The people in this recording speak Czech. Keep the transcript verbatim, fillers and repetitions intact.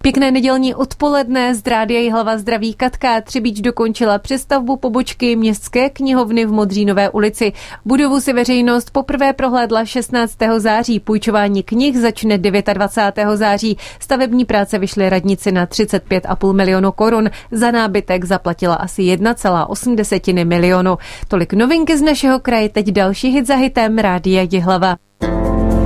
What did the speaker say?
Pěkné nedělní odpoledne, z Rádia Jihlava zdraví Katka. Třebíč dokončila přestavbu pobočky Městské knihovny v Modřínové ulici. Budovu si veřejnost poprvé prohlédla šestnáctého září. Půjčování knih začne dvacátého devátého září. Stavební práce vyšly radnici na třicet pět a půl milionu korun. Za nábytek zaplatila asi jedna celá osm milionu. Tolik novinky z našeho kraje, teď další hit za hitem Rádia Jihlava.